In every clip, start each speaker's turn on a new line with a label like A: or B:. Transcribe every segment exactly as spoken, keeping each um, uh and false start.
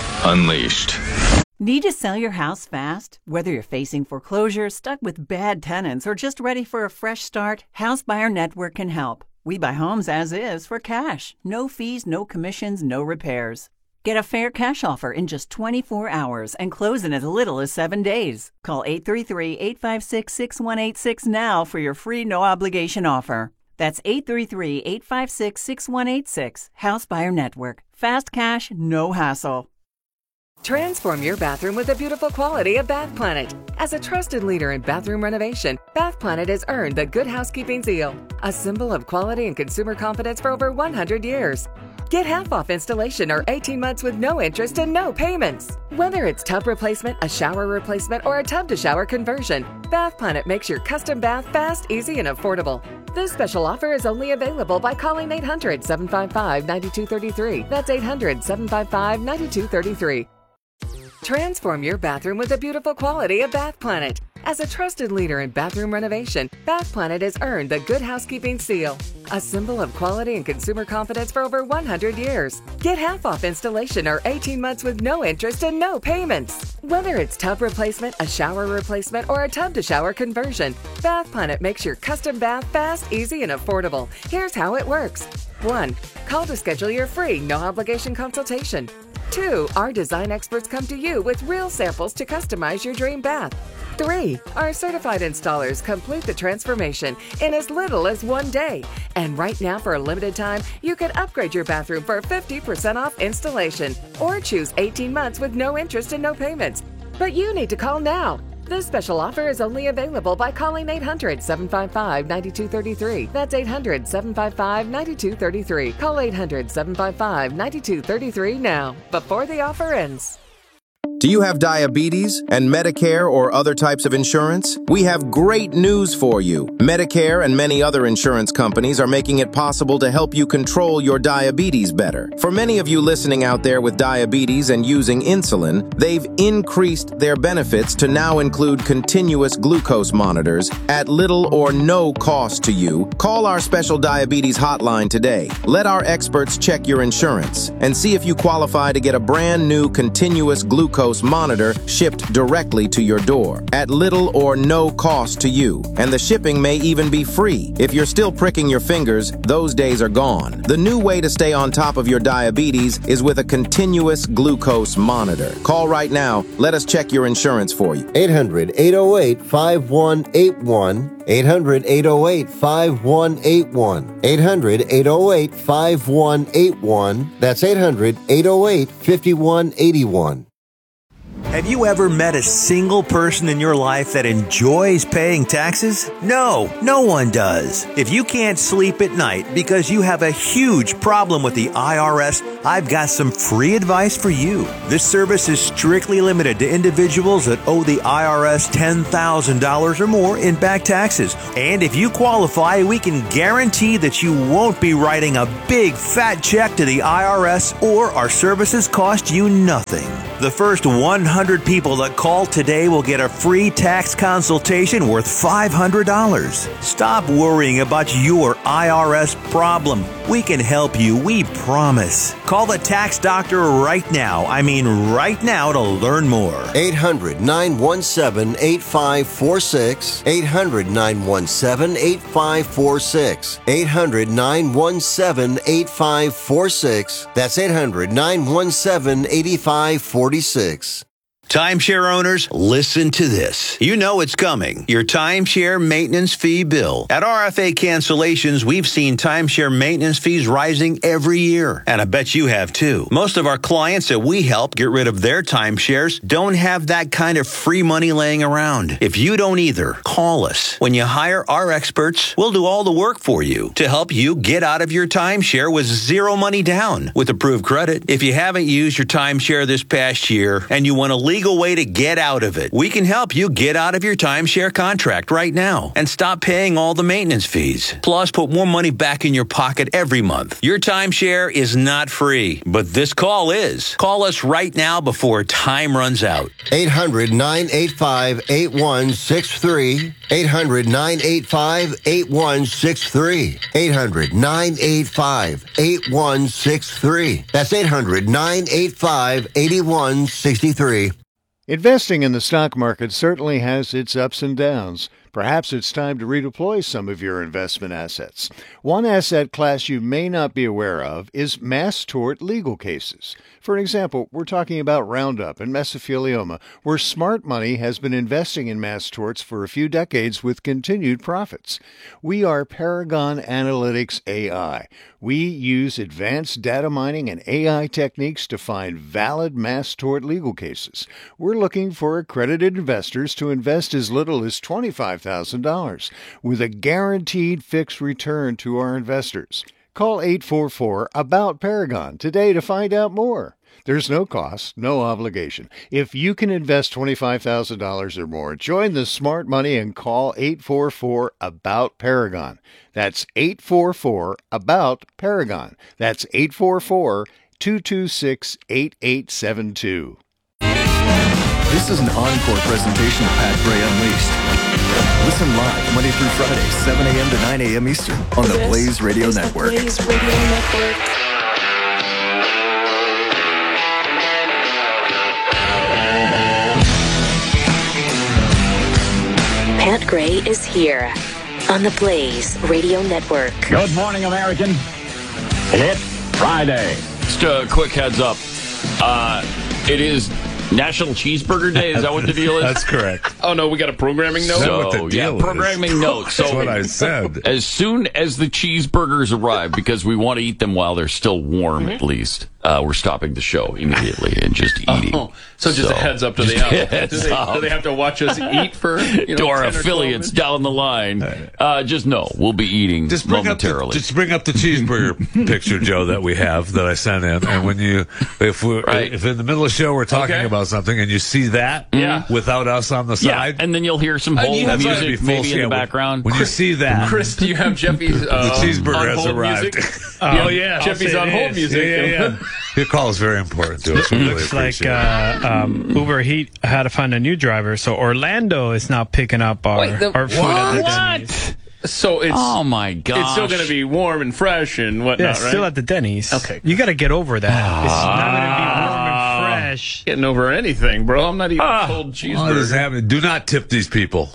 A: Unleashed.
B: Need to sell your house fast? Whether you're facing foreclosure, stuck with bad tenants, or just ready for a fresh start, House Buyer Network can help. We buy homes as is for cash. No fees, no commissions, no repairs. Get a fair cash offer in just twenty-four hours and close in as little as seven days. Call eight three three, eight five six, six one eight six now for your free no-obligation offer. That's eight three three, eight five six, six one eight six. House Buyer Network. Fast cash, no hassle.
C: Transform your bathroom with the beautiful quality of Bath Planet. As a trusted leader in bathroom renovation, Bath Planet has earned the Good Housekeeping seal, a symbol of quality and consumer confidence for over one hundred years. Get half off installation or eighteen months with no interest and no payments. Whether it's tub replacement, a shower replacement, or a tub-to-shower conversion, Bath Planet makes your custom bath fast, easy, and affordable. This special offer is only available by calling eight hundred, seven five five, nine two three three. That's eight hundred, seven five five, nine two three three. Transform your bathroom with the beautiful quality of Bath Planet. As a trusted leader in bathroom renovation, Bath Planet has earned the Good Housekeeping seal, a symbol of quality and consumer confidence for over one hundred years. Get half off installation or eighteen months with no interest and no payments. Whether it's tub replacement, a shower replacement, or a tub-to-shower conversion, Bath Planet makes your custom bath fast, easy, and affordable. Here's how it works. one. Call to schedule your free, no-obligation consultation. two. Our design experts come to you with real samples to customize your dream bath. three. Our certified installers complete the transformation in as little as one day. And right now, for a limited time, you can upgrade your bathroom for fifty percent off installation or choose eighteen months with no interest and no payments. But you need to call now. This special offer is only available by calling eight hundred, seven five five, nine two three three. That's eight hundred, seven five five, nine two three three. Call eight hundred, seven five five, nine two three three now, before the offer ends.
D: Do you have diabetes and Medicare or other types of insurance? We have great news for you. Medicare and many other insurance companies are making it possible to help you control your diabetes better. For many of you listening out there with diabetes and using insulin, they've increased their benefits to now include continuous glucose monitors at little or no cost to you. Call our special diabetes hotline today. Let our experts check your insurance and see if you qualify to get a brand new continuous glucose monitor shipped directly to your door at little or no cost to you. And the shipping may even be free. If you're still pricking your fingers, those days are gone. The new way to stay on top of your diabetes is with a continuous glucose monitor. Call right now. Let us check your insurance for you.
E: eight hundred, eight oh eight, five one eight one. eight hundred, eight oh eight, five one eight one. eight hundred, eight oh eight, five one eight one. That's eight hundred, eight oh eight, five one eight one.
F: Have you ever met a single person in your life that enjoys paying taxes? No, no one does. If you can't sleep at night because you have a huge problem with the I R S, I've got some free advice for you. This service is strictly limited to individuals that owe the I R S ten thousand dollars or more in back taxes. And if you qualify, we can guarantee that you won't be writing a big fat check to the I R S, or our services cost you nothing. The first one hundred people that call today will get a free tax consultation worth five hundred dollars. Stop worrying about your I R S problem. We can help you, we promise. Call the tax doctor right now. I mean right now to learn more.
E: eight hundred, nine one seven, eight five four six. eight hundred, nine one seven, eight five four six. eight hundred, nine one seven, eight five four six. That's eight hundred, nine one seven, eight five four six.
F: Timeshare owners, listen to this. You know it's coming. Your timeshare maintenance fee bill. At R F A Cancellations, we've seen timeshare maintenance fees rising every year. And I bet you have too. Most of our clients that we help get rid of their timeshares don't have that kind of free money laying around. If you don't either, call us. When you hire our experts, we'll do all the work for you to help you get out of your timeshare with zero money down with approved credit. If you haven't used your timeshare this past year and you want to legally legal way to get out of it. We can help you get out of your timeshare contract right now and stop paying all the maintenance fees. Plus, put more money back in your pocket every month. Your timeshare is not free, but this call is. Call us right now before time runs out.
E: eight hundred, nine eight five, eight one six three. eight hundred, nine eight five, eight one six three. eight hundred, nine eight five, eight one six three. That's eight hundred, nine eight five, eight one six three.
A: Investing in the stock market certainly has its ups and downs. Perhaps it's time to redeploy some of your investment assets. One asset class you may not be aware of is mass tort legal cases. For example, we're talking about Roundup and mesothelioma, where smart money has been investing in mass torts for a few decades with continued profits. We are Paragon Analytics A I. We use advanced data mining and A I techniques to find valid mass tort legal cases. We're looking for accredited investors to invest as little as twenty-five thousand dollars with a guaranteed fixed return to our investors. Call eight four four, A B O U T, Paragon today to find out more. There's no cost, no obligation. If you can invest twenty-five thousand dollars or more, join the smart money and call eight four four, A B O U T, Paragon. That's eight four four, A B O U T, Paragon. That's eight four four, two two six, eight eight seven two.
G: This is an encore presentation of Pat Gray Unleashed. Listen live Monday through Friday, seven a.m. to nine a.m. Eastern on the
H: This
G: Blaze Radio
H: is the
G: Network.
H: Blaze Radio Network. Pat Gray is here on the Blaze Radio Network.
I: Good morning, American. It's Friday.
J: Just a quick heads up. Uh, it is National Cheeseburger Day. Is that what the deal is?
K: That's correct.
I: Oh, no, we got a programming note?
K: Is that
J: So,
K: what the deal
J: yeah, programming
K: is?
J: note. So
K: That's what I said.
J: As soon as the cheeseburgers arrive, because we want to eat them while they're still warm, at least, uh, we're stopping the show immediately and just eating.
I: Oh, so just a heads up to the
J: just
I: out. Do
J: heads
I: they,
J: up.
I: do they have to watch us eat for, you know,
J: to our
I: ten or twelve
J: affiliates
I: minutes?
J: down the line? Uh, just know we'll be eating
K: Just bring up the,
J: momentarily.
K: just bring up the cheeseburger picture, Joe, that we have that I sent in. And when you, if we,
J: Right.
K: if in the middle of the show we're talking
I: Okay.
K: about something and you see that,
I: Yeah.
K: without us on the
J: yeah,
K: side,
J: and then you'll hear some
I: Uh,
J: hold
I: you have
J: music
I: to
K: be full
J: maybe in
K: scale.
J: the
K: When-
J: background.
K: when you see that,
I: Chris, do you have Jeffy's uh,
K: the cheeseburger
I: on
K: has
I: hold
K: arrived.
I: music?
L: Oh, yeah.
I: Jeffy's on hold music.
K: Yeah, yeah, yeah. Your call is very important to us. We really
L: Looks like
K: appreciate it.
L: uh, um, Uber Heat had to find a new driver, so Orlando is now picking up our,
I: Wait, the-
L: our food at the
J: What?
L: Denny's.
I: So it's,
J: Oh my gosh!
I: it's still going to be warm and fresh and
L: Yeah,
I: whatnot, right?
L: still at the Denny's.
I: Okay.
L: You got to get over that. It's not going to be warm and fresh.
I: Getting over anything, bro. I'm not eating
J: Ah.
I: a cold
K: What is
I: cheeseburger.
K: happening? Do not tip these people.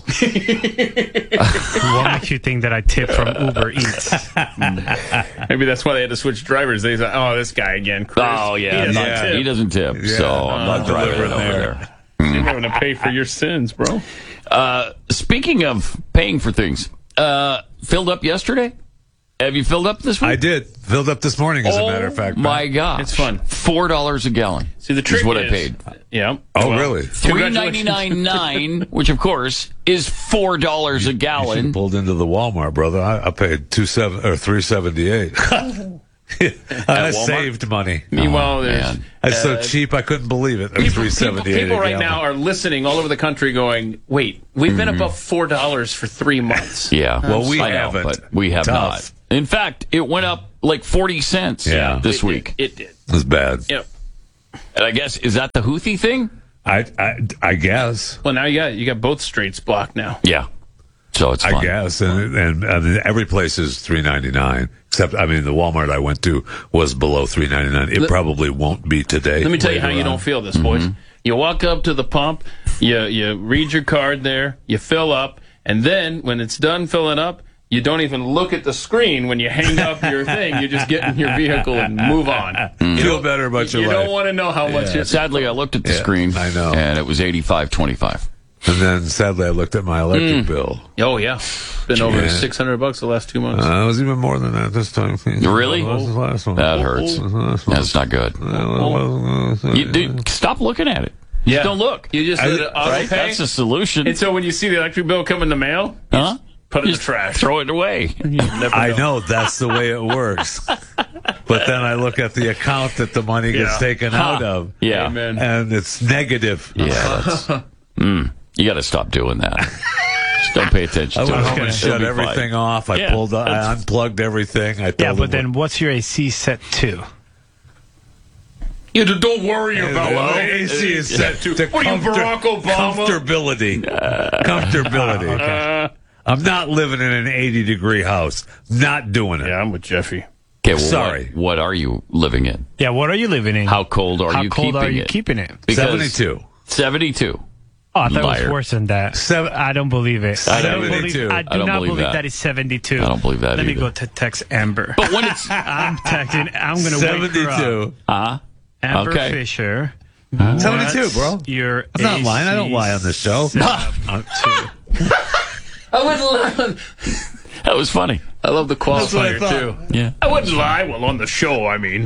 L: What makes you think that I tip from Uber Eats?
I: Maybe that's why they had to switch drivers. They thought, oh, this guy again, Chris.
J: Oh yeah,
I: he doesn't
J: not-
I: tip.
J: he doesn't tip,
K: Yeah.
J: so I'm not
K: Uh,
J: driving
K: delivering
J: over
K: there.
J: there.
I: You're having to pay for your sins, bro.
J: Uh, speaking of paying for things, uh, filled up yesterday? Have you filled up this week?
K: I did. Filled up this morning, as
J: oh,
K: a matter of fact.
J: my gosh.
I: It's fun.
J: Four dollars a gallon.
I: See, the trick
J: is what I
I: is-
J: paid.
I: Yeah.
K: Oh,
I: Well,
K: really?
J: Three ninety nine nine, which of course is four dollars a
K: You should
J: gallon.
K: have pulled into the Walmart, brother. I, I paid two seven or three seventy eight. I
I: Walmart?
K: saved money.
I: Meanwhile,
J: Oh,
I: there's
J: man.
K: It's so
I: uh,
K: cheap, I couldn't believe it.
I: people,
K: three
I: people,
K: seventy eight.
I: people right now are listening all over the country going, wait, we've been above four dollars for three months.
J: Mm-hmm. Yeah.
K: Well, we
J: I know,
K: haven't.
J: but we have
K: Tough.
J: not. In fact, it went up like forty cents
K: Yeah.
J: this
I: It
J: week.
I: did. It did.
K: It was bad.
I: Yep.
J: And I guess, is that the Houthi thing?
K: I, I, I guess.
I: Well, now you got you got both streets blocked now.
J: Yeah. So it's
K: I
J: fine.
K: guess, and, and and every place is three ninety nine. Except, I mean, the Walmart I went to was below three ninety nine. It
I: Let-
K: probably won't be today.
I: Let me tell you how
K: later
I: you
K: on.
I: don't feel this, boys.
J: Mm-hmm.
I: You walk up to the pump, you you read your card there, you fill up, and then when it's done filling up, you don't even look at the screen when you hang up your thing. You just get in your vehicle and move on.
J: Mm-hmm.
I: You
K: Feel
I: don't-
K: better about
I: you
K: your
I: You
K: life.
I: don't want to know how much it's.
J: Sadly, I looked at the
K: Yeah,
J: screen.
K: I know.
J: And it was eighty-five twenty-five.
K: And then, sadly, I looked at my electric bill.
I: Oh yeah, been over
K: Yeah.
I: six hundred bucks the last two months.
K: Uh, it was even more than that this time.
J: Really?
K: What was the last one?
J: That hurts.
K: What was the last one?
J: That's not good.
K: Uh,
J: You, dude, stop looking at it.
I: yeah,
J: Don't look.
I: You just
K: I-
I: let it auto
J: Right?
I: pay.
J: That's the solution.
I: And so when you see the electric bill come in the mail,
J: Huh?
I: Put it in the
J: Just
I: trash.
J: Throw it away.
I: You never
K: I
I: know.
K: know that's the way it works. But then I look at the account that the money gets
I: Yeah.
K: taken
J: Huh.
K: out of.
J: Yeah.
I: Amen.
K: And it's negative.
J: Yeah. That's, mm, you got to stop doing that. Just don't pay attention
K: I
J: to
K: went
J: it.
K: home and
J: It'll
K: shut
J: be
K: everything
J: fine.
K: off. I
J: Yeah,
K: pulled, I
J: that's-
K: unplugged everything. I told
L: Yeah, but
K: them
L: then what's your A C set to?
I: You just don't worry about
K: the
I: it.
K: A C is set to
I: What are you,
K: comfort-
I: Barack Obama?
K: comfortability. Comfortability.
I: Uh,
K: I'm not living in an eighty degree house. Not doing it.
I: yeah, I'm with Jeffy.
J: Okay, well,
K: Sorry.
J: What, what are you living in?
L: Yeah, what are you living in?
J: How cold are
L: How
J: you
L: cold
J: keeping
L: are you
J: it?
L: keeping it?
J: Because-
K: seventy-two.
J: seventy-two.
L: Oh, I thought it
J: Liar.
L: was worse than that.
K: Seven-
L: I don't believe it.
J: I don't
L: believe,
K: seventy-two.
L: I do
J: I don't
L: not
J: believe
L: believe
J: that.
L: that it's seventy-two.
J: I don't believe that
L: Let me
J: either.
L: go to text Amber.
J: But when it's
L: I'm texting. I'm going to wake her up.
K: seventy-two.
J: uh,
L: Amber
J: Okay.
L: Fisher.
K: seventy-two,
L: what's
K: bro.
L: Your
K: I'm not lying. I don't lie on this show.
L: Uh,
I: I wouldn't lie.
J: that was funny.
I: I love the
K: That's what I
I: qualifier,
K: thought.
I: too.
J: Yeah.
I: I wouldn't lie. Well, on the show, I mean.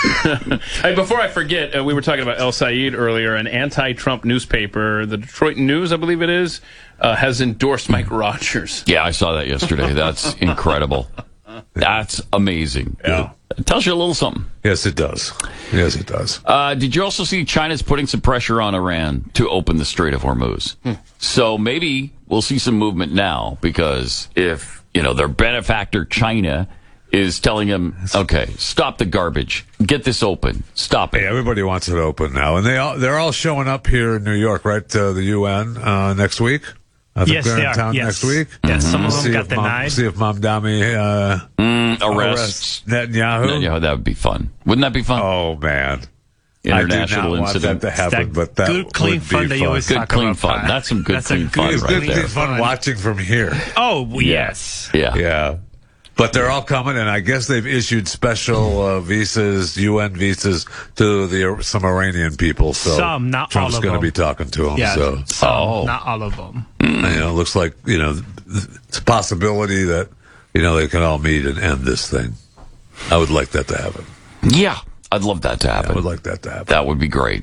I: Hey, before I forget, uh, we were talking about El Said earlier. An anti-Trump newspaper, the Detroit News, I believe it is, uh, has endorsed Mike Rogers.
J: Yeah, I saw that yesterday. That's incredible. That's amazing.
K: Yeah.
J: It tells you a little something.
K: Yes, it does. Yes, it does.
J: Uh, did you also see China's putting some pressure on Iran to open the Strait of Hormuz?
I: Hmm.
J: So maybe we'll see some movement now because if, you know, their benefactor China is telling them, okay, stop the garbage, get this open, stop it.
K: Hey, everybody wants it open now, and they all, they're all showing up here in New York, right? To the U N uh, next week. I think
L: Yes,
K: they're
L: they
K: in
L: are.
K: town
L: Yes.
K: next week.
L: Yes, some of them
K: see
L: got
K: if Mom,
L: denied.
K: see if Mamdani uh,
J: Mm, arrests
K: arrests Netanyahu.
J: Yeah, that would be fun. Wouldn't that be fun?
K: Oh man,
J: International
K: I do not
J: incident.
K: want that to happen,
L: That
K: but that
L: good, clean
K: would
L: fun
K: be
L: that
K: fun.
L: you always
J: Good
L: talk
J: clean
L: about,
J: fun.
L: Pat.
J: That's some good
L: That's a
J: clean fun
K: It's
J: right
K: good,
J: there.
K: clean fun watching from here.
L: Oh, yes.
J: Yeah.
K: Yeah. But they're all coming, and I guess they've issued special uh, visas, U N visas, to the some Iranian people. So
L: Some, not
K: Trump's
L: all of
K: going to
L: them.
K: be talking to them.
L: Yeah,
K: So
L: some,
J: Oh.
L: not all of them.
K: you know, it looks like you know it's a possibility that you know they can all meet and end this thing. I would like that to happen.
J: Yeah, I'd love that to
K: I
J: happen.
K: would like that to happen.
J: That would be great.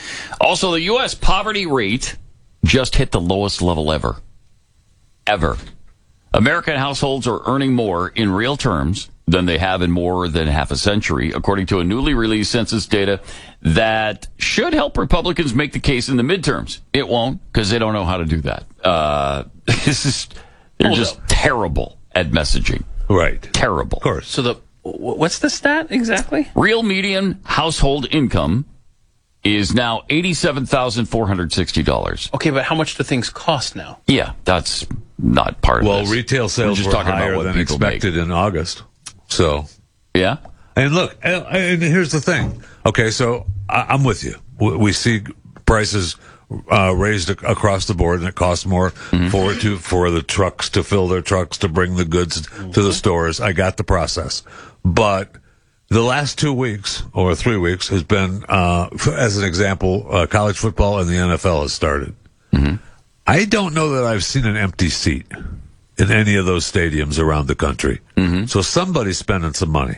J: Also, the U S poverty rate just hit the lowest level ever. Ever. American households are earning more in real terms than they have in more than half a century, according to a newly released census data that should help Republicans make the case in the midterms. It won't, because they don't know how to do that. Uh, this is, they're
I: Hold
J: just
I: up.
J: terrible at messaging.
K: Right.
J: Terrible.
K: Of course.
I: So the wh- what's the stat exactly?
J: Real median household income is now eighty-seven thousand four hundred sixty dollars.
I: Okay, but how much do things cost now?
J: Yeah, that's not part of
K: Well,
J: this.
K: retail
J: We're
K: sales
J: just
K: were
J: talking
K: higher
J: about what
K: than
J: people
K: expected in August. So,
J: make. Yeah?
K: and look, and, and here's the thing. Okay, so I, I'm with you. We, we see prices uh, raised ac- across the board, and it costs more
J: Mm-hmm.
K: for to for the trucks to fill their trucks to bring the goods to the stores. I got the process, but the last two weeks or three weeks has been, uh, f- as an example, uh, college football and the N F L has started.
J: Mm-hmm.
K: I don't know that I've seen an empty seat in any of those stadiums around the country.
J: Mm-hmm.
K: So somebody's spending some money.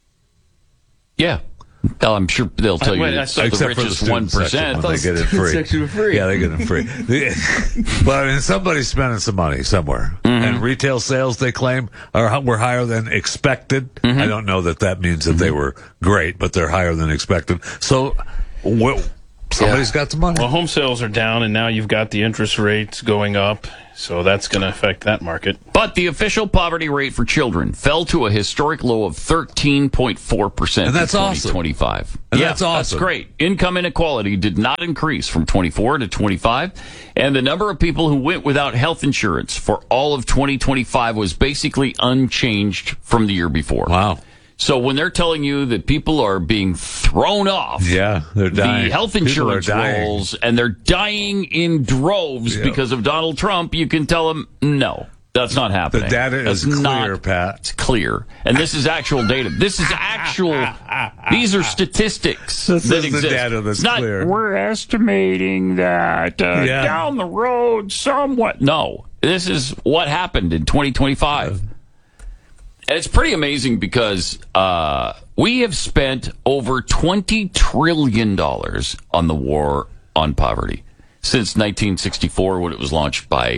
J: Yeah. Well, I'm sure they'll tell you
I: Wait,
J: it's
I: I-
J: the
K: Except for the
J: richest one
K: student section
J: percent.
K: when they get it free.
I: section for free.
K: Yeah, they get it free. The- but I mean, somebody's spending some money somewhere, and retail sales they claim are were higher than expected. I don't know that that means that they were great, but they're higher than expected. So, wh- somebody's got the money.
I: Well, home sales are down, and now you've got the interest rates going up, so that's going to affect that market.
J: But the official poverty rate for children fell to a historic low of thirteen point four percent
K: And that's
J: in
K: awesome.
J: twenty twenty-five.
K: And
J: yeah,
K: that's awesome.
J: That's great. Income inequality did not increase from twenty-four to twenty-five, and the number of people who went without health insurance for all of twenty twenty-five was basically unchanged from the year before.
K: Wow.
J: So when they're telling you that people are being thrown off
K: Yeah, they're dying.
J: the health
K: People are
J: insurance
K: dying.
J: rolls and they're dying in droves
K: Yeah.
J: because of Donald Trump, you can tell them, no, that's not happening.
K: The data
J: That's
K: is clear,
J: not,
K: Pat.
J: It's clear. And this is actual data. This is actual, these are statistics
K: This
J: that
K: is the
J: exist.
K: data that's
J: it's not,
K: clear.
J: we're estimating that uh,
K: Yeah.
J: down the road somewhat. No, this is what happened in twenty twenty-five. And it's pretty amazing because uh, we have spent over twenty trillion dollars on the war on poverty since nineteen sixty-four when it was launched by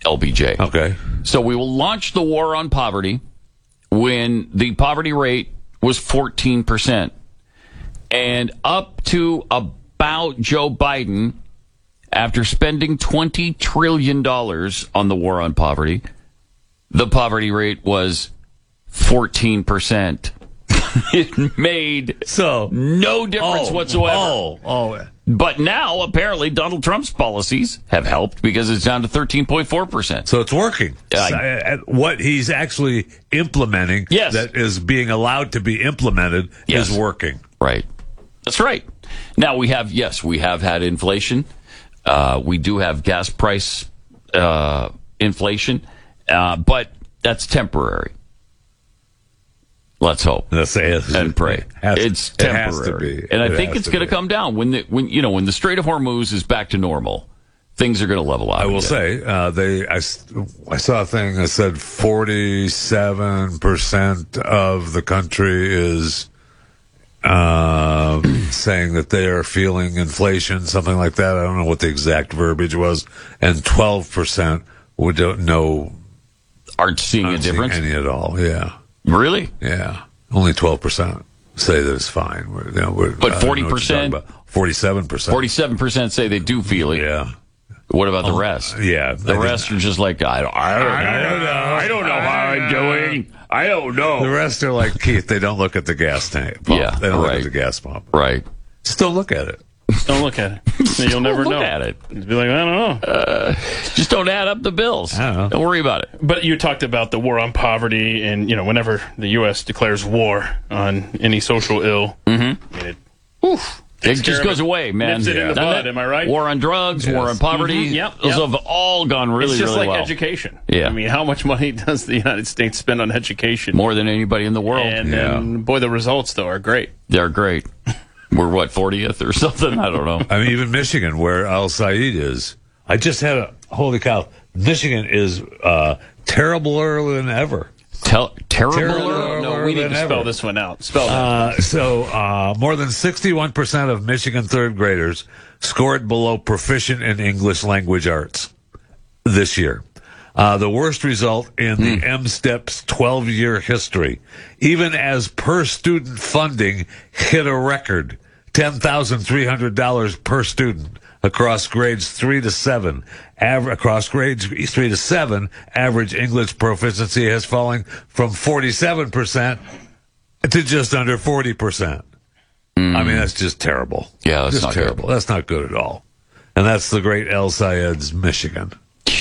J: L B J.
K: Okay.
J: So we will launch the war on poverty when the poverty rate was fourteen percent. And up to about Joe Biden, after spending twenty trillion dollars on the war on poverty, the poverty rate was fourteen percent. It made
K: so
J: no difference
K: oh,
J: whatsoever.
K: Oh, oh.
J: But now, apparently, Donald Trump's policies have helped because it's down to thirteen point four percent.
K: So it's working.
J: Uh,
K: So, uh, what he's actually implementing
J: Yes.
K: that is being allowed to be implemented
J: Yes.
K: is working.
J: Right. That's right. Now, we have, yes, we have had inflation. Uh, we do have gas price uh, inflation, uh, but that's temporary. Let's hope
K: Let's say it,
J: and pray.
K: It has,
J: it's
K: it has
J: temporary,
K: to be.
J: and I
K: It
J: think
K: has
J: it's
K: to
J: going to
K: be.
J: come down when the when you know when the Strait of Hormuz is back to normal. Things are going to level out.
K: I will
J: again.
K: say, uh, they. I, s- I saw a thing that said forty-seven percent of the country is uh, saying that they are feeling inflation, something like that. I don't know what the exact verbiage was, and twelve percent we don't know,
J: aren't seeing
K: aren't
J: a difference
K: seeing any at all. Yeah,
J: really.
K: yeah. Only twelve percent say that it's fine. We're, you know, we're,
J: But
K: I don't know what you're
J: forty percent?
K: talking about. forty-seven percent.
J: Forty-seven percent say they do feel it.
K: Yeah.
J: What about the
K: Oh,
J: rest?
K: yeah,
J: the
K: I
J: rest are just like I don't. I don't, I don't know. I don't know how I'm doing. I don't know.
K: The rest are like Keith. They don't look at the gas tank. Pump.
J: Yeah,
K: they don't look
J: right.
K: at the gas pump.
J: Right.
K: Just don't look at it.
I: Don't look at it. You'll never
J: Look
I: know.
J: at it.
I: You'll be like, I don't know.
J: Uh, just don't add up the bills.
K: I don't know.
J: Don't worry about it.
I: But you talked about the war on poverty, and you know, whenever the U S declares war on any social ill,
J: Mm-hmm.
I: I mean, it, oof,
J: It
I: takes
J: just
I: care of
J: goes
I: it.
J: away, man.
I: Nips it in the
J: Doesn't
I: bud,
J: it?
I: am I right?
J: War on drugs, war on poverty.
I: Mhm, yep,
J: Those
I: yep.
J: have all gone really,
I: it's just
J: really
I: like
J: well.
I: education.
J: Yeah.
I: I mean, how much money does the United States spend on education?
J: More than anybody in the world.
I: And
K: Yeah.
I: then, boy, the results though are great.
J: They're great. We're what, fortieth or something? I don't know.
K: I mean, even Michigan, where Al Said is. I just had a holy cow. Michigan is uh, terribler than ever.
J: Tell, terrible.
K: Terrible.
I: No, we need
K: than
I: to spell
K: ever.
I: this one out. Spell that.
K: Uh, so, uh, more than sixty-one percent of Michigan third graders scored below proficient in English language arts this year. Uh, the worst result in the M STEP's twelve-year history, even as per-student funding hit a record, ten thousand three hundred dollars per student across grades three to seven. Aver- across grades three to seven, average English proficiency has fallen from forty-seven percent to just under forty percent. I mean, that's just terrible.
J: Yeah, that's
K: just
J: not
K: terrible.
J: good.
K: That's not good at all. And that's the great El Sayed's Michigan.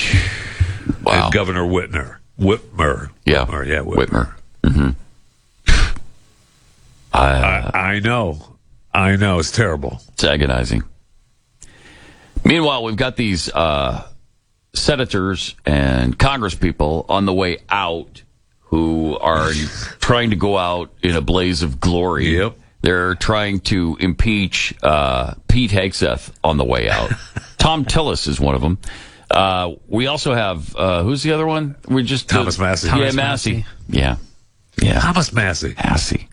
J: Wow.
K: And Governor Whitmer. Whitmer.
J: Yeah.
K: Whitmer, yeah, Whitmer.
J: Whitmer. Mm-hmm. I,
K: I, I know. I know. It's terrible.
J: It's agonizing. Meanwhile, we've got these uh, senators and congresspeople on the way out who are trying to go out in a blaze of glory.
K: Yep.
J: They're trying to impeach uh, Pete Hegseth on the way out. Tom Tillis is one of them. Uh, we also have, uh, who's the other one? We just
K: Thomas Massey.
J: Yeah,
K: Thomas
J: Massey.
L: Massey.
J: Yeah. Yeah.
K: Thomas Massey.
J: Massey.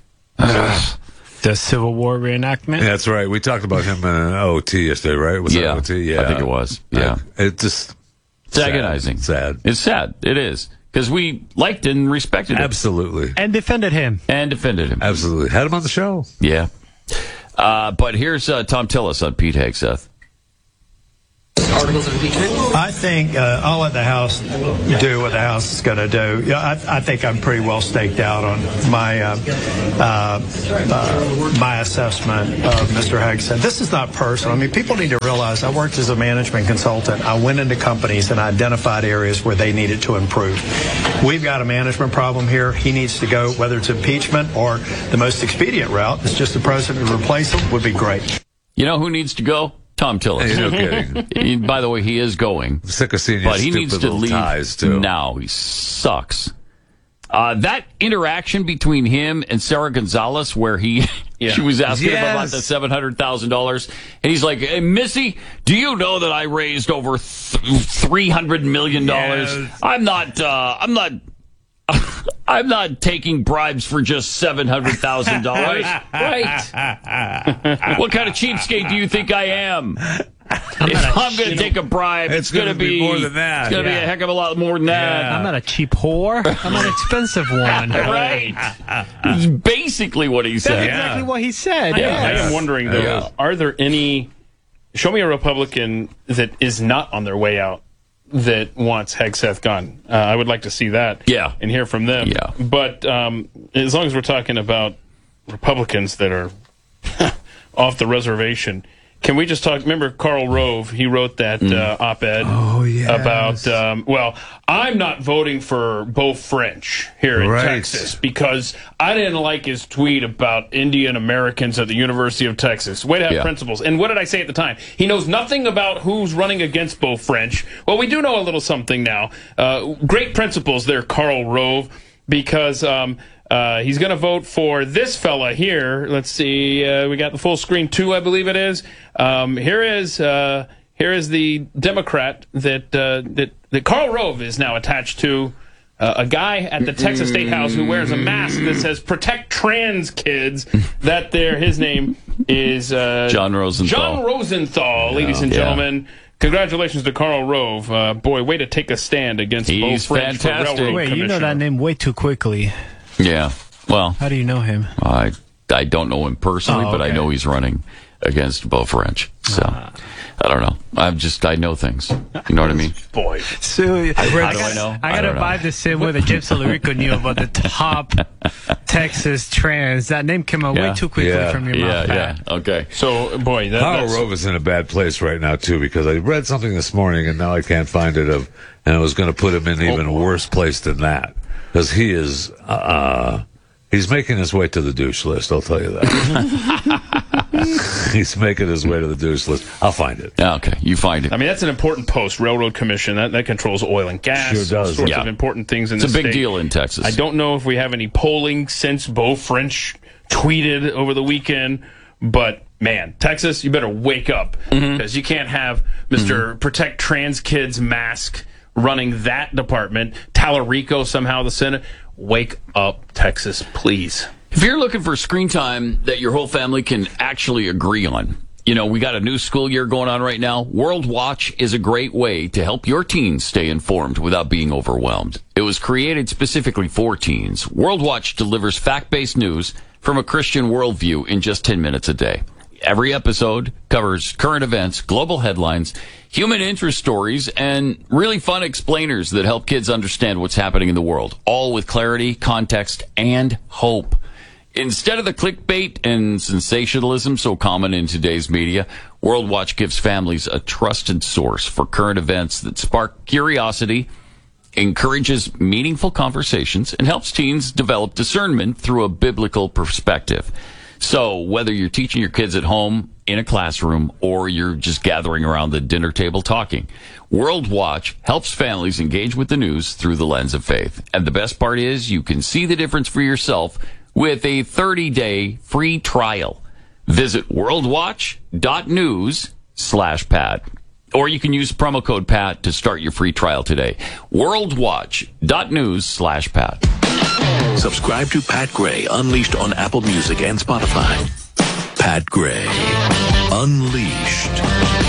L: The Civil War reenactment.
K: That's right. We talked about him in an O T yesterday, right? Was
J: Yeah.
K: that O T? Yeah.
J: I think it was. Yeah.
K: I- it just...
J: It's agonizing.
K: Sad.
J: It's sad. It is. Because we liked and respected him.
K: Absolutely.
L: And defended him.
J: And defended him.
K: Absolutely. Had him on the show.
J: Yeah. Uh, but here's uh, Tom Tillis on Pete Hegseth.
M: Articles of impeachment?
N: I think uh, I'll let the House do what the House is going to do. Yeah, I, I think I'm pretty well staked out on my uh, uh, uh, my assessment of Mister Hegseth. This is not personal. I mean, people need to realize I worked as a management consultant. I went into companies and identified areas where they needed to improve. We've got a management problem here. He needs to go, whether it's impeachment or the most expedient route, it's just the president to replace him, would be great.
J: You know who needs to go? Tom Tillis.
K: Hey, no kidding.
J: He- by the way, he is going.
K: I'm sick of seeing
J: But
K: his
J: he
K: stupid
J: needs to
K: little
J: leave
K: ties, too.
J: now. He sucks. Uh, that interaction between him and Sarah Gonzalez, where he
I: Yeah.
J: she was asking him about
K: Yes.
J: the seven hundred thousand dollars, and he's like, hey, Missy, do you know that I raised over th- three hundred million dollars?
K: Yes.
J: I'm not. Uh, I'm not. I'm not taking bribes for just seven hundred thousand dollars. Right? What kind of cheapskate do you think I am?
L: I'm
J: if
L: not a
J: I'm going to
L: cheap-
J: take a bribe, it's,
K: It's
J: going to
K: gonna be
J: be
K: more than that.
J: It's going to
L: Yeah.
J: be a heck of a lot more than that.
L: I'm not a cheap whore. I'm an expensive one.
J: Right. It's basically what he
L: That's
J: said.
L: exactly what he said.
I: I,
L: yes.
I: I am wondering, though,
J: Yeah.
I: are there any... Show me a Republican that is not on their way out that wants Hegseth gone. Uh, I would like to see that
J: Yeah.
I: and hear from them.
J: Yeah.
I: But um, as long as we're talking about Republicans that are off the reservation, can we just talk? Remember Karl Rove? He wrote that uh, op-ed
K: Oh, yes.
I: about, um, well, I'm not voting for Beau French here in
K: Right.
I: Texas because I didn't like his tweet about Indian Americans at the University of Texas. Way to have
J: Yeah.
I: principles. And what did I say at the time? He knows nothing about who's running against Beau French. Well, we do know a little something now. Uh, great principles there, Karl Rove, because um, uh, he's going to vote for this fella here. Let's see. Uh, we got the full screen, too, I believe it is. Um, here is... Uh, Here is the Democrat that uh, that that Karl Rove is now attached to, uh, a guy at the Texas State House who wears a mask that says "Protect Trans Kids." That there, his name is uh,
J: John Rosenthal.
I: John Rosenthal, ladies and
J: Yeah.
I: gentlemen. Congratulations to Karl Rove. Uh, boy, way to take a stand against Beau
J: He's
I: French for
J: fantastic.
I: railroad
L: Wait, you know
I: commissioner.
L: that name way too quickly.
J: Yeah. Well,
L: How do you know him?
J: I I don't know him personally,
L: Oh,
J: but I
L: okay.
J: know he's running against Beau French. So I don't know. I'm just I know things. You know what I mean?
I: Boy,
L: So,
J: How do I know?
L: I
J: I
L: gotta
J: don't know.
L: buy the same way that James Salarico knew about the top Texas trans. That name came out
J: Yeah.
L: way too quickly
K: Yeah.
L: from your
J: Yeah,
L: mouth.
J: yeah.
L: Pat.
J: Okay.
I: so boy, that,
K: Karl
I: that's,
K: Rove is in a bad place right now too, because I read something this morning and now I can't find it of, and I was going to put him in an even worse place than that, because he is, uh, he's making his way to the douche list. I'll tell you that. He's making his way to the douche list. I'll find it.
J: Yeah, okay. You find it.
I: I mean, that's an important post. Railroad Commission that that controls oil and gas.
K: Sure does,
I: all sorts
J: yeah.
I: of important things in
J: It's a
I: the
J: big
I: state.
J: deal in Texas.
I: I don't know if we have any polling since Beau French tweeted over the weekend, but man, Texas, you better wake up because
J: Mm-hmm.
I: you can't have Mister Protect Trans Kids mask running that department. Tallarico somehow the Senate. Wake up, Texas, please.
J: If you're looking for screen time that your whole family can actually agree on, you know, we got a new school year going on right now. World Watch is a great way to help your teens stay informed without being overwhelmed. It was created specifically for teens. World Watch delivers fact-based news from a Christian worldview in just ten minutes a day. Every episode covers current events, global headlines, human interest stories, and really fun explainers that help kids understand what's happening in the world, all with clarity, context, and hope. Instead of the clickbait and sensationalism so common in today's media, World Watch gives families a trusted source for current events that spark curiosity, encourages meaningful conversations, and helps teens develop discernment through a biblical perspective. So whether you're teaching your kids at home, in a classroom, or you're just gathering around the dinner table talking, World Watch helps families engage with the news through the lens of faith. And the best part is you can see the difference for yourself with a thirty-day free trial. Visit worldwatch.news slash Pat. Or you can use promo code Pat to start your free trial today. worldwatch.news slash Pat.
O: Subscribe to Pat Gray Unleashed on Apple Music and Spotify. Pat Gray Unleashed.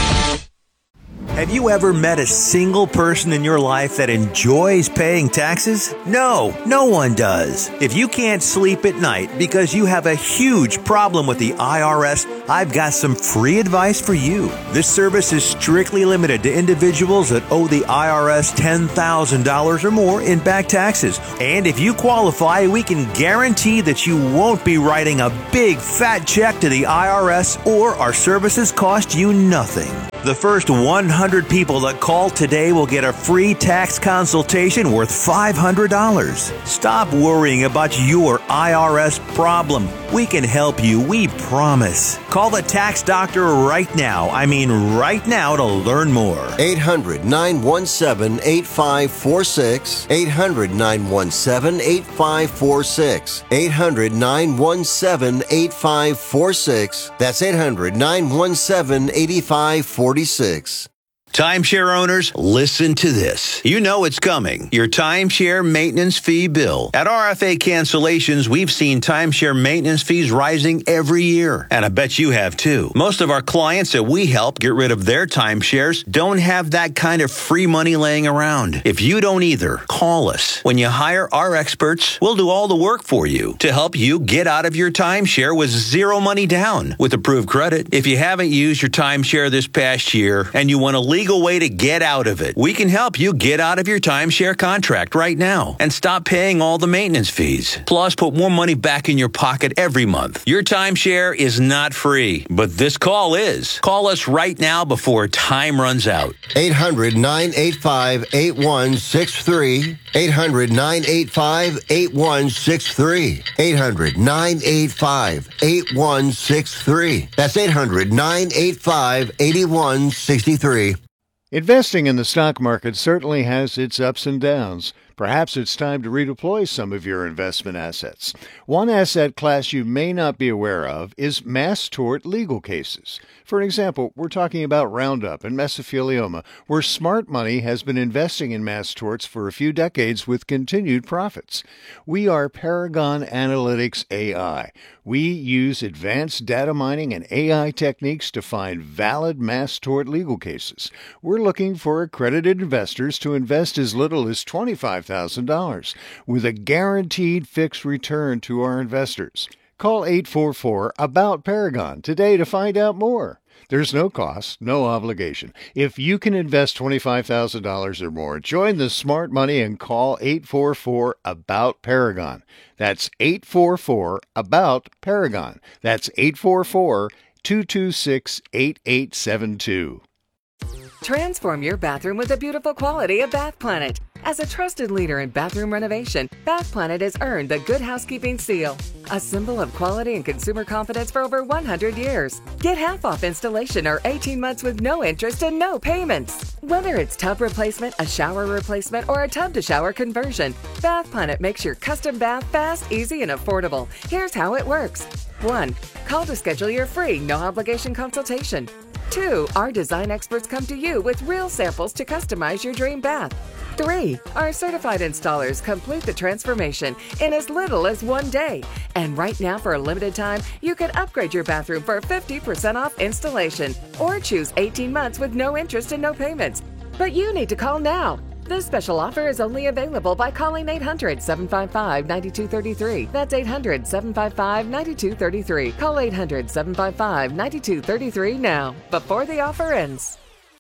F: Have you ever met a single person in your life that enjoys paying taxes? No, no one does. If you can't sleep at night because you have a huge problem with the I R S, I've got some free advice for you. This service is strictly limited to individuals that owe the I R S ten thousand dollars or more in back taxes. And if you qualify, we can guarantee that you won't be writing a big fat check to the I R S, or our services cost you nothing. The first one hundred people that call today will get a free tax consultation worth five hundred dollars. Stop worrying about your I R S problem. We can help you, we promise. Call the tax doctor right now. I mean right now to learn more.
E: eight hundred, nine one seven, eight five four six. eight hundred, nine one seven, eight five four six. eight hundred, nine one seven, eight five four six. That's eight hundred, nine one seven, eight five four six.
F: Timeshare owners, listen to this. You know it's coming. Your timeshare maintenance fee bill. At R F A Cancellations, we've seen timeshare maintenance fees rising every year. And I bet you have too. Most of our clients that we help get rid of their timeshares don't have that kind of free money laying around. If you don't either, call us. When you hire our experts, we'll do all the work for you to help you get out of your timeshare with zero money down with approved credit. If you haven't used your timeshare this past year and you want to leave legal way to get out of it. We can help you get out of your timeshare contract right now and stop paying all the maintenance fees. Plus, put more money back in your pocket every month. Your timeshare is not free, but this call is. Call us right now before time runs out.
E: eight hundred, nine eight five, eight one six three. eight hundred, nine eight five, eight one six three. eight hundred, nine eight five, eight one six three. That's eight hundred, nine eight five, eight one six three.
A: Investing in the stock market certainly has its ups and downs. Perhaps it's time to redeploy some of your investment assets. One asset class you may not be aware of is mass tort legal cases. For example, we're talking about Roundup and mesothelioma, where smart money has been investing in mass torts for a few decades with continued profits. We are Paragon Analytics A I. We use advanced data mining and A I techniques to find valid mass tort legal cases. We're looking for accredited investors to invest as little as twenty-five thousand dollars with a guaranteed fixed return to our investors. Call eight four four, ABOUT Paragon today to find out more. There's no cost, no obligation. If you can invest twenty-five thousand dollars or more, join the smart money and call eight four four, ABOUT Paragon. That's eight four four, ABOUT Paragon. That's eight four four, two two six, eight eight seven two.
C: Transform your bathroom with the beautiful quality of Bath Planet. As a trusted leader in bathroom renovation, Bath Planet has earned the Good Housekeeping seal, a symbol of quality and consumer confidence for over one hundred years. Get half off installation or eighteen months with no interest and no payments. Whether it's tub replacement, a shower replacement, or a tub-to-shower conversion, Bath Planet makes your custom bath fast, easy, and affordable. Here's how it works. one. Call to schedule your free, no-obligation consultation. two. Our design experts come to you with real samples to customize your dream bath. three. Our certified installers complete the transformation in as little as one day. And right now, for a limited time, you can upgrade your bathroom for fifty percent off installation or choose eighteen months with no interest and no payments. But you need to call now. This special offer is only available by calling eight hundred, seven five five, nine two three three. That's eight hundred, seven five five, nine two three three. Call eight hundred, seven five five, nine two three three now, before the offer ends.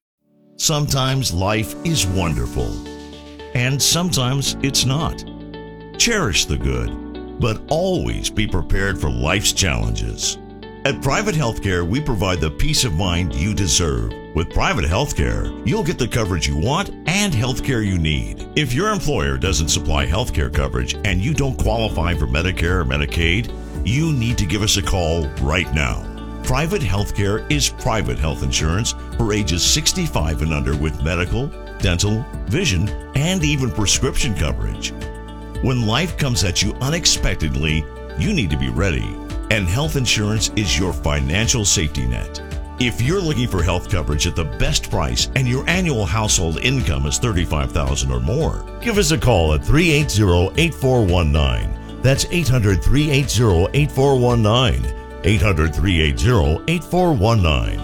P: Sometimes life is wonderful, and sometimes it's not. Cherish the good, but always be prepared for life's challenges. At Private Healthcare, we provide the peace of mind you deserve. With Private Healthcare, you'll get the coverage you want and healthcare you need. If your employer doesn't supply healthcare coverage and you don't qualify for Medicare or Medicaid, you need to give us a call right now. Private Healthcare is private health insurance for ages sixty-five and under with medical, dental, vision, and even prescription coverage. When life comes at you unexpectedly, you need to be ready. And health insurance is your financial safety net. If you're looking for health coverage at the best price and your annual household income is thirty-five thousand dollars or more, give us a call at three eight zero, eight four one nine. That's eight hundred, three eight zero, eight four one nine. eight hundred, three eight zero, eight four one nine.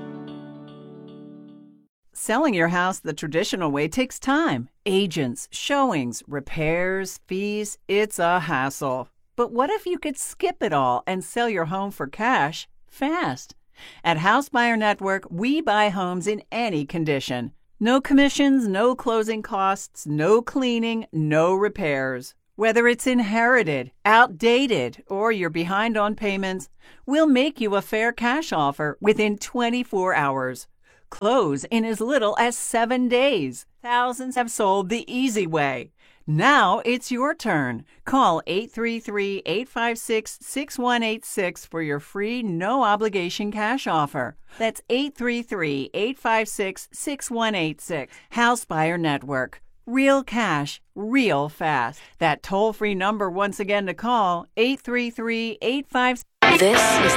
B: Selling your house the traditional way takes time. Agents, showings, repairs, fees. It's a hassle. But what if you could skip it all and sell your home for cash fast? At House Buyer Network, we buy homes in any condition. No commissions, no closing costs, no cleaning, no repairs. Whether it's inherited, outdated, or you're behind on payments, we'll make you a fair cash offer within twenty-four hours. Close in as little as seven days. Thousands have sold the easy way. Now it's your turn. Call eight three three, eight five six, six one eight six for your free no-obligation cash offer. That's eight three three, eight five six, six one eight six. House Buyer Network. Real cash, real fast. That toll-free number once again to call, eight three three, eight five six.
H: This is